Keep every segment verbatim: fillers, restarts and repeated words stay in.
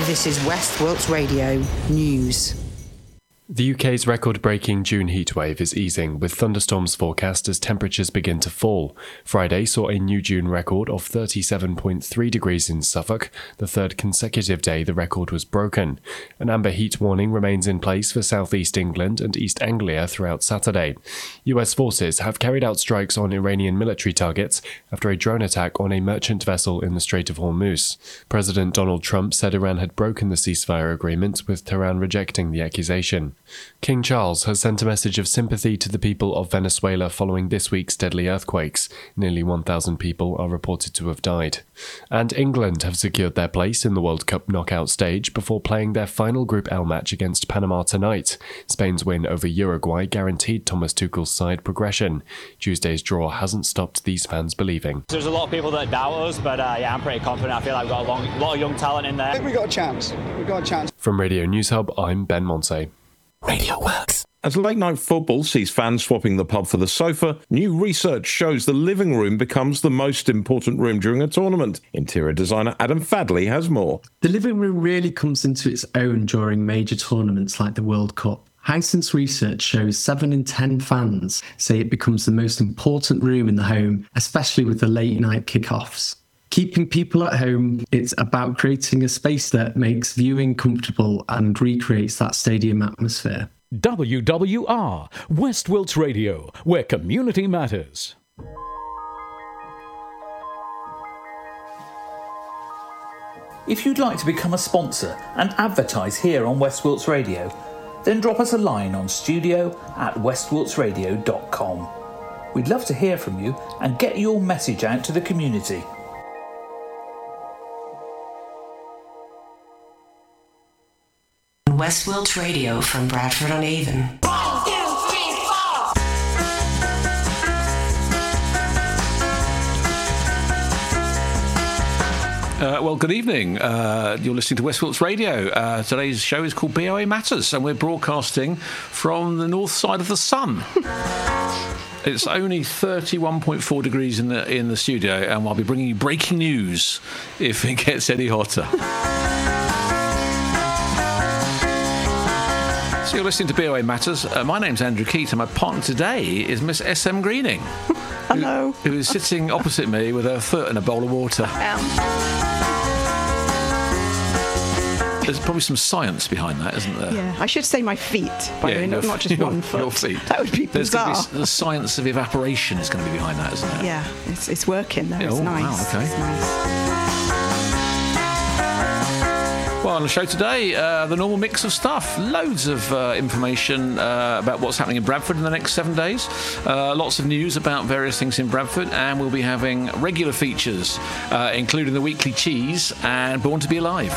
This is West Wilts Radio News. The U K's record-breaking June heatwave is easing, with thunderstorms forecast as temperatures begin to fall. Friday saw a new June record of thirty-seven point three degrees in Suffolk, the third consecutive day the record was broken. An amber heat warning remains in place for southeast England and East Anglia throughout Saturday. U S forces have carried out strikes on Iranian military targets after a drone attack on a merchant vessel in the Strait of Hormuz. President Donald Trump said Iran had broken the ceasefire agreement, with Tehran rejecting the accusation. King Charles has sent a message of sympathy to the people of Venezuela following this week's deadly earthquakes. Nearly one thousand people are reported to have died. And England have secured their place in the World Cup knockout stage before playing their final Group L match against Panama tonight. Spain's win over Uruguay guaranteed Thomas Tuchel's side progression. Tuesday's draw hasn't stopped these fans believing. There's a lot of people that doubt us, but uh, yeah, I'm pretty confident. I feel like we've got a long, lot of young talent in there. I think we've got a chance. We've got a chance. From Radio News Hub, I'm Ben Monse. Radio Works. As late-night football sees fans swapping the pub for the sofa, new research shows the living room becomes the most important room during a tournament. Interior designer Adam Fadley has more. The living room really comes into its own during major tournaments like the World Cup. Hisense research shows seven in ten fans say it becomes the most important room in the home, especially with the late-night kickoffs. Keeping people at home, it's about creating a space that makes viewing comfortable and recreates that stadium atmosphere. W W R, West Wilts Radio, where community matters. If you'd like to become a sponsor and advertise here on West Wilts Radio, then drop us a line on studio at west wilts radio dot com. We'd love to hear from you and get your message out to the community. West Wilts Radio from Bradford-on-Avon. One, two, three, four. Uh, well, good evening. Uh, you're listening to West Wilts Radio. Uh, today's show is called B O A Matters, and we're broadcasting from the north side of the sun. It's only thirty-one point four degrees in the in the studio, and I'll be bringing you breaking news if it gets any hotter. So you're listening to B O A Matters. Uh, my name's Andrew Keat, and my partner today is Miss S M Greening. Hello. Who, who is sitting opposite me with her foot in a bowl of water. There's probably some science behind that, isn't there? Yeah, I should say my feet, by the yeah, way, not, not just your, one foot. Your feet. That would be bizarre. There's be, the science of evaporation is going to be behind that, isn't it? Yeah, it's, it's working though. Yeah, it's oh, nice. Wow, okay. It's nice. Well, on the show today, uh, the normal mix of stuff. Loads of uh, information uh, about what's happening in Bradford in the next seven days. Uh, lots of news about various things in Bradford. And we'll be having regular features, uh, including the Weekly Cheese and Born to be Alive.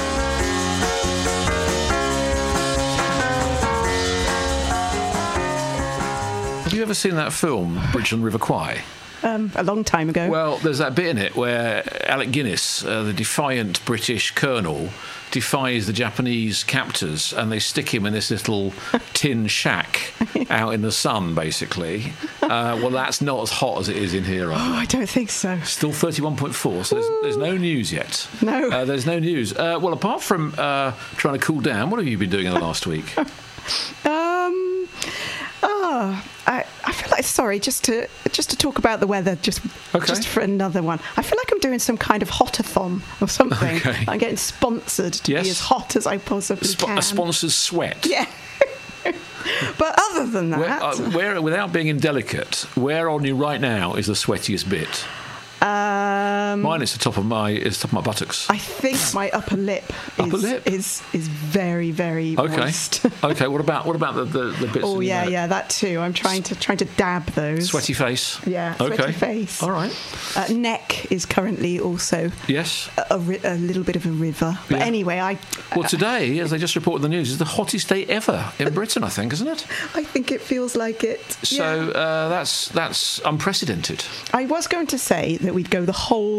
Have you ever seen that film, Bridge on River Kwai? Um, a long time ago. Well, there's that bit in it where Alec Guinness, uh, the defiant British colonel, defies the Japanese captors, and they stick him in this little tin shack out in the sun, basically. Uh, well, that's not as hot as it is in here. Oh, I don't think so. Still thirty-one point four, so there's, there's no news yet. No. Uh, there's no news. Uh, well, apart from uh, trying to cool down, what have you been doing in the last week? um... Oh, I, I feel like, sorry, just to just to talk about the weather, just okay. just for another one. I feel like I'm doing some kind of hotathon or something. Okay. I'm getting sponsored to yes. be as hot as I possibly Sp- can. A sponsor's sweat. Yeah. But other than that... Where, uh, where, without being indelicate, where on you right now is the sweatiest bit? Um, Mine is the top of my is the top of my buttocks. I think my upper lip is upper lip? is is very very okay. moist. Okay. What about what about the the, the bits? Oh in yeah, the, yeah, that too. I'm trying to trying to dab those. Sweaty face. Yeah. Okay. Sweaty face. All right. Uh, neck is currently also yes a, a, ri- a little bit of a river. But yeah. anyway, I. Well, today, as I just reported in the news, is the hottest day ever in Britain. I think, isn't it? I think it feels like it. So yeah. uh, that's that's unprecedented. I was going to say that we'd go the whole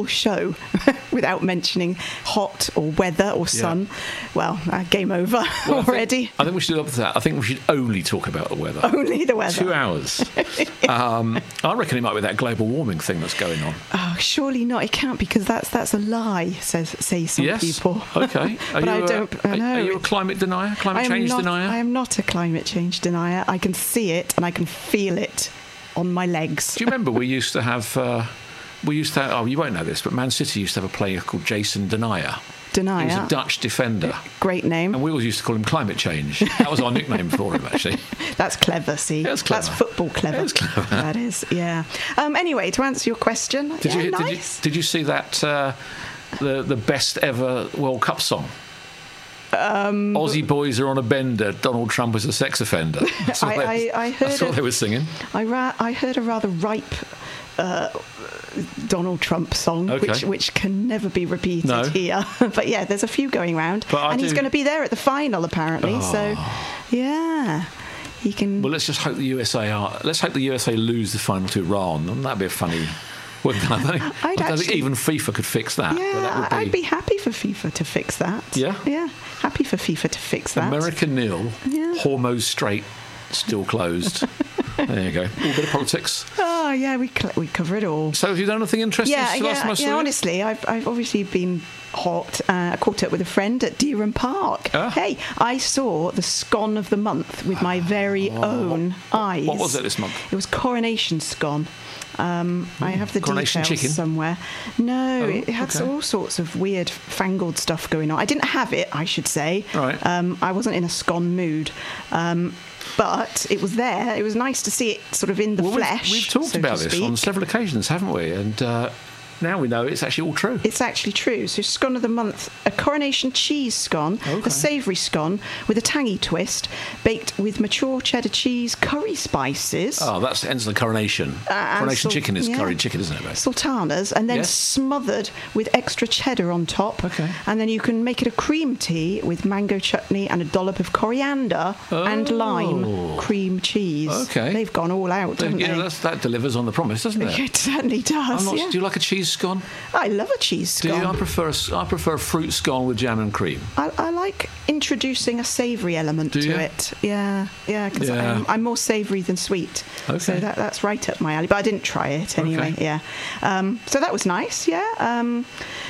whole show without mentioning hot or weather or sun, yeah. well, uh, game over well, already. I think, I think we should do up to that. I think we should only talk about the weather. Only the weather. Two hours. um, I reckon it might be that global warming thing that's going on. Oh, surely not. It can't, because that's that's a lie, says say some yes. people. Okay. Are but you I a, don't I know. Are you a climate denier? Climate change not, denier? I am not a climate change denier. I can see it and I can feel it on my legs. Do you remember we used to have... Uh, we used to have, oh, you won't know this, but Man City used to have a player called Jason Denier. Denier. He was a Dutch defender. Great name. And we always used to call him Climate Change. That was our nickname for him, actually. That's clever, see? That's clever. That's football clever. That's clever. That is, yeah. Um, anyway, to answer your question, did, yeah, you, nice. did, you, did you see that, uh, the, the best ever World Cup song? Um, Aussie boys are on a bender. Donald Trump is a sex offender. That's what, I, they, I, I heard that's what a, they were singing. I, ra- I heard a rather ripe uh, Donald Trump song, okay. which which can never be repeated no. here. But yeah, there's a few going round, but and do... he's going to be there at the final apparently. Oh. So yeah, he can. Well, let's just hope the U S A are. Let's hope the U S A lose the final to Iran, and that'd be a funny. Wouldn't I think? I'd I don't actually, think even FIFA could fix that. Yeah, but that would be... I'd be happy for FIFA to fix that. Yeah? Yeah, happy for FIFA to fix that. America nil, yeah. Hormuz Strait still closed. There you go. A little bit of politics. Oh, yeah, we cl- we cover it all. So have you done anything interesting? Yeah, yeah, yeah honestly, I've, I've obviously been hot. Uh, I caught up with a friend at Dereham Park. Ah. Hey, I saw the scone of the month with my very oh, own what, eyes. What was it this month? It was Coronation scone. Um, I have the Coronation details chicken? somewhere. No, oh, it had okay. all sorts of weird, fangled stuff going on. I didn't have it, I should say. Right. Um, I wasn't in a scone mood. Um, but it was there. It was nice to see it sort of in the well, flesh. We've, we've talked so about this speak. on several occasions, haven't we? And uh, now we know it's actually all true. It's actually true. So scone of the month, a coronation cheese scone, okay. a savoury scone with a tangy twist, baked with mature cheddar cheese, curry spices. Oh, that's ends the coronation. Uh, coronation sul- chicken is yeah. curried chicken, isn't it? Right? Sultanas, and then yes. smothered with extra cheddar on top. Okay. And then you can make it a cream tea with mango chutney and a dollop of coriander oh. and lime cream cheese. Okay. They've gone all out, haven't you they? know, that's, that delivers on the promise, doesn't it? It certainly does. I'm not, yeah. Do you like a cheese scone? I love a cheese scone. Do you? I prefer a, I prefer a fruit scone with jam and cream. I, I like introducing a savoury element Do to you? it. Yeah, yeah, because Yeah. I'm, I'm more savoury than sweet. Okay. So that, that's right up my alley. But I didn't try it anyway. Okay. Yeah. Um, so that was nice. Yeah. Um,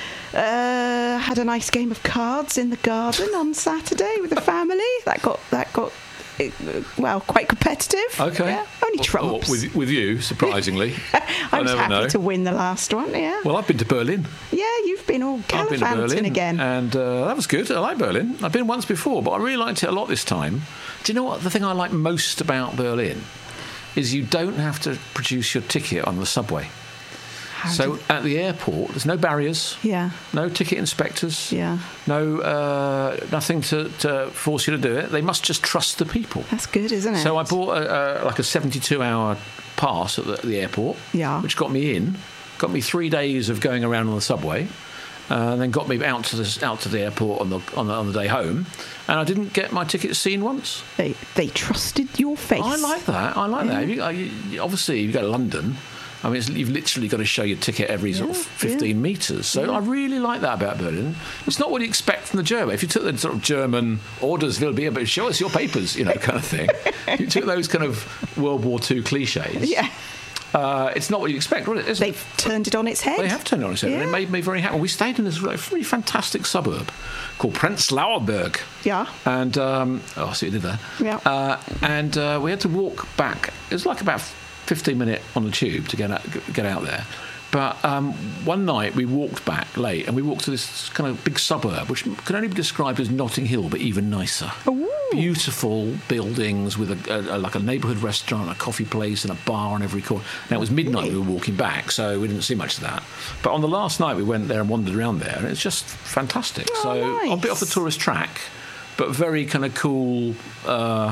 uh, had a nice game of cards in the garden on Saturday with the family. That got that got. It, well, quite competitive. Okay. Yeah, only trumps. Oh, with, with you, surprisingly. I was never happy know. to win the last one, yeah. Well, I've been to Berlin. Yeah, you've been all I've been to gallivanting Berlin again. and uh, that was good. I like Berlin. I've been once before, but I really liked it a lot this time. Do you know what the thing I like most about Berlin is? You don't have to produce your ticket on the subway. How So do- at the airport, there's no barriers, yeah, no ticket inspectors, yeah. no uh, nothing to, to force you to do it. They must just trust the people. That's good, isn't it? So I bought a, a, like a seventy-two hour pass at the, the airport, Yeah. which got me in, got me three days of going around on the subway, uh, and then got me out to the out to the airport on the on the, on the day home, and I didn't get my ticket seen once. They they trusted your face. I like that. I like Yeah. that. If you, uh, you, obviously, if you go to London, I mean, it's, you've literally got to show your ticket every sort of Yeah, fifteen yeah. metres. So Yeah. I really like that about Berlin. It's not what you expect from the German. If you took the sort of German orders will be, but show us your papers, you know, kind of thing. You took those kind of World War Two cliches. Yeah. Uh, it's not what you expect, really, is it? They've turned it on its head. They have turned it on its head, and Yeah. it made me very happy. We stayed in this really fantastic suburb called Prenzlauer Berg. Yeah. And, um, oh, I see what you did there. Yeah. Uh, and uh, we had to walk back. It was like about fifteen minute on the tube to get out, get out there. But um, one night we walked back late, and we walked to this kind of big suburb, which can only be described as Notting Hill, but even nicer. Ooh. Beautiful buildings with a, a, a, like a neighbourhood restaurant, a coffee place, and a bar on every corner. Now it was midnight. Really? We were walking back, so we didn't see much of that. But on the last night, we went there and wandered around there, and it's just fantastic. Oh, so nice. a bit off the tourist track, but very kind of cool, uh,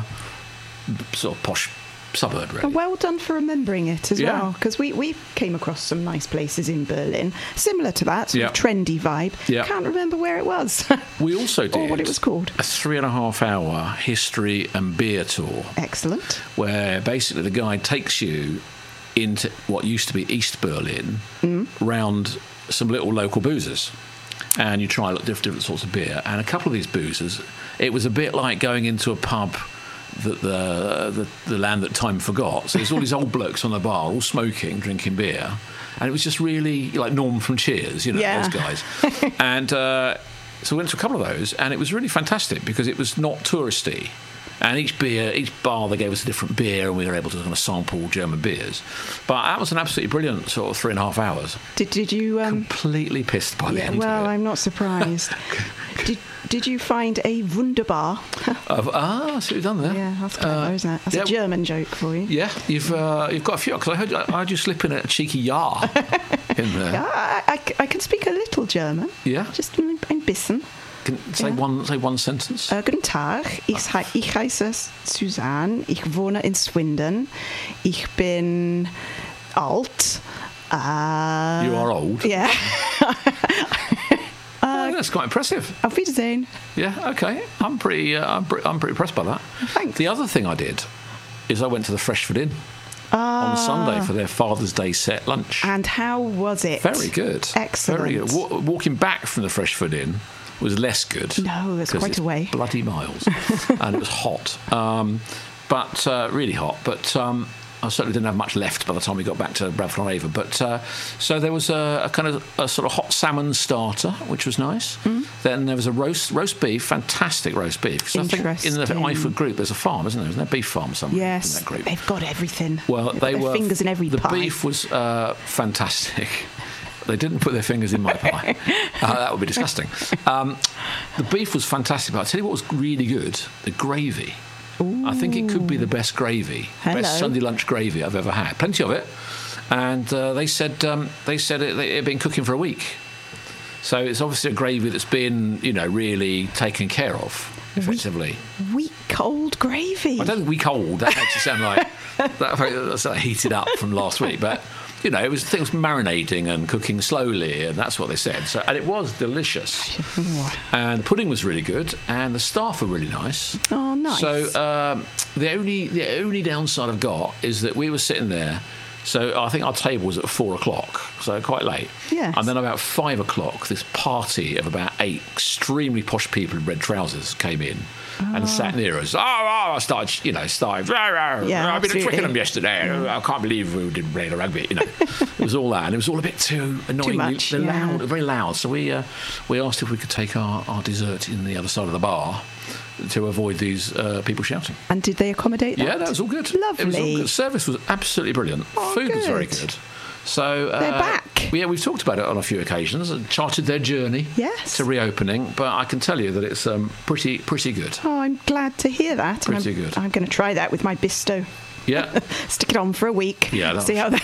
sort of posh suburb, really. And well done for remembering it as Yeah. well, because we, we came across some nice places in Berlin, similar to that, sort Yeah. of trendy vibe. Yeah. Can't remember where it was. We also did Or what it was called. a three and a half hour history and beer tour, Excellent. where basically the guide takes you into what used to be East Berlin, Mm. round some little local boozers, and you try different, different sorts of beer. And a couple of these boozers, it was a bit like going into a pub that the, the the land that time forgot. So there's all these old blokes on the bar, all smoking, drinking beer, and it was just really like Norm from Cheers, you know, Yeah. those guys. And uh, so we went to a couple of those, and it was really fantastic because it was not touristy. And each beer, each bar, they gave us a different beer, and we were able to kind of sample German beers. But that was an absolutely brilliant sort of three and a half hours. Did did you? Um, Completely pissed by the yeah, end well, of it. I'm not surprised. did Did you find a wunderbar? Of, ah, I see what you've done there. Yeah, that's clever, Uh, isn't it? That's yeah. a German joke for you. Yeah, you've uh, you've got a few, because I heard, I heard you slip in a cheeky ja in there. Yeah, I, I, I can speak a little German. Yeah? Just ein ein bisschen. Can say Yeah. one say one sentence. Äh, guten Tag, ich, hei- ich heiße Suzanne, ich wohne in Swindon, ich bin alt. Äh, You are old. Yeah. Oh, that's quite impressive. Auf Wiedersehen. Yeah, okay. I'm pretty uh, I'm, pretty, I'm pretty impressed by that. Thanks. The other thing I did is I went to the Freshford Inn on Sunday for their Father's Day set lunch. And how was it? Very good. Excellent. Very good. Wa- walking back from the Freshford Inn was less good. No, it's 'cause quite it's a way. bloody miles. And it was hot. Um, but uh, really hot. But um, I certainly didn't have much left by the time we got back to Bradford on Avon. But uh, so there was a, a kind of a sort of hot salmon starter, which was nice. Mm. Then there was a roast roast beef, fantastic roast beef. 'Cause I think in the Interesting. Iford group there's a farm, isn't there? Isn't there a beef farm somewhere in Yes, that group? they've got everything. Well, They've they got their were fingers in every the pie. beef was uh, fantastic. They didn't put their fingers in my pie. Uh, that would be disgusting. Um, the beef was fantastic, but I'll tell you what was really good: the gravy. Ooh. I think it could be the best gravy, Hello. best Sunday lunch gravy I've ever had. Plenty of it, and uh, they said um, they said it, it had been cooking for a week. So it's obviously a gravy that's been, you know, really taken care of, effectively. Weak old gravy. I don't think week old. That makes it sound like that, that's like heated up from last week. But you know, it was it was marinating and cooking slowly, and that's what they said. So, and it was delicious. And the pudding was really good, and the staff were really nice. Oh, nice. So um, the only the only downside I've got is that we were sitting there. So I think our table was at four o'clock, so quite late. Yes. And then about five o'clock, this party of about eight extremely posh people in red trousers came in and sat near us. Oh, oh I started, you know, started. Rah, rah, Yeah, I've been at absolutely. Twickenham yesterday. I can't believe we didn't play the rugby. You know, it was all that, and it was all a bit too annoying. much, They're yeah. loud, very loud. So we uh, we asked if we could take our, our dessert in the other side of the bar to avoid these uh, people shouting. And did they accommodate that? Yeah, that was all good. Lovely. It was all good. Service was absolutely brilliant. Oh, Food was very good. good. So uh, They're back. Yeah, we've talked about it on a few occasions and charted their journey Yes. to reopening. But I can tell you that it's um, pretty pretty good. Oh, I'm glad to hear that. and Pretty I'm, good. I'm going to try that with my Bisto. Yeah, Stick it on for a week. Yeah, that See was- how that.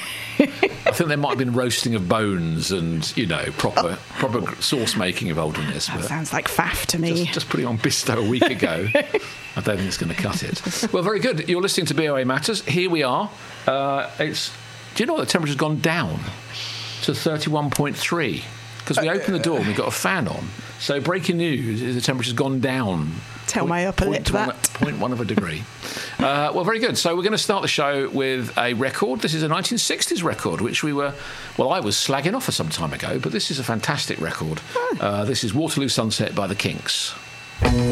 I think there might have been roasting of bones and you know proper proper sauce making involved in this. That But sounds like faff to me. just, just putting on Bisto a week ago, I don't think it's going to cut it. Well, very good. You're listening to B O A Matters. Here we are. Uh, it's. Do you know what the temperature's gone down to thirty-one point three? Because we opened the door and we got a fan on. So breaking news is the temperature's gone down. Tell my upper lip point one, that. point one of a degree. uh, well, very good. So we're going to start the show with a record. This is a nineteen sixties record, which we were, well, I was slagging off for some time ago, but this is a fantastic record. Uh, this is Waterloo Sunset by the Kinks.